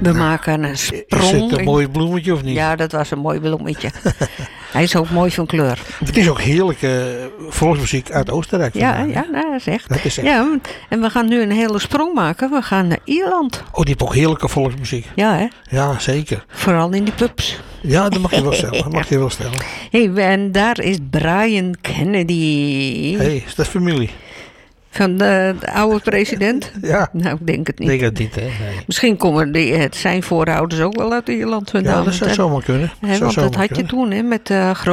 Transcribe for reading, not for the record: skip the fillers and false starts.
We maken een sprong. Is het een mooi bloemetje of niet? Ja, dat was een mooi bloemetje. Hij is ook mooi van kleur. Het is ook heerlijke volksmuziek uit Oostenrijk. Ja, vandaan, hè? ja, nou, dat is echt. Dat is echt. Ja, en we gaan nu een hele sprong maken. We gaan naar Ierland. Oh, die heeft ook heerlijke volksmuziek. Ja, hè? Ja, zeker. Vooral in die pubs. Ja, dat mag je wel stellen. Dat mag je wel stellen. Hey, en daar is Brian Kennedy. Hey, is dat familie? Van de oude president? Ja. Nou, ik denk het niet. Ik denk het niet, hè? Nee. Misschien komen zijn voorouders ook wel uit Ierland vandaan. Ja, dat zou zomaar kunnen. Hè, want dat had je toen hè, met